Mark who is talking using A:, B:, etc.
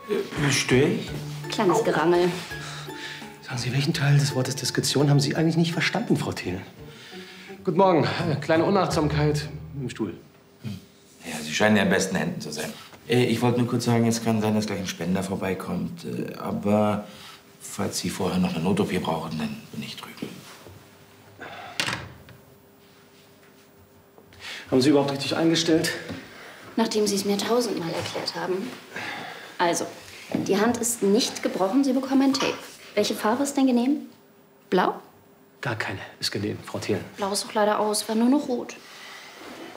A: Störe ich?
B: Kleines Gerangel.
C: Sagen Sie, welchen Teil des Wortes Diskretion haben Sie eigentlich nicht verstanden, Frau Thiel? Guten Morgen. Kleine Unachtsamkeit im Stuhl.
A: Ja, Sie scheinen ja in besten Händen zu sein. Ich wollte nur kurz sagen, es kann sein, dass gleich ein Spender vorbeikommt. Aber falls Sie vorher noch eine Not-OP brauchen, dann bin ich drüben.
C: Haben Sie überhaupt richtig eingestellt?
B: Nachdem Sie es mir 1000-mal erklärt haben. Also, die Hand ist nicht gebrochen, Sie bekommen ein Tape. Welche Farbe ist denn genehm? Blau?
C: Gar keine ist genehm, Frau Thiel.
B: Blau ist doch leider aus, war nur noch rot.